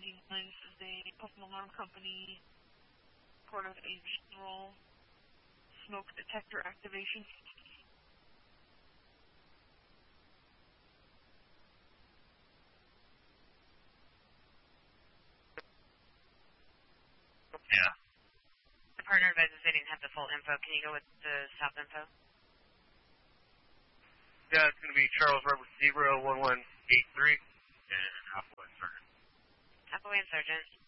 Leading Lines is a Pokemon Alarm Company, part of a general smoke detector activation. Yeah. The partner advises they didn't have the full info. Can you go with the stop info? Yeah, it's going to be Charles Robert 01183 and Alpha Wayne Sergeant. Alpha Wayne Sergeant.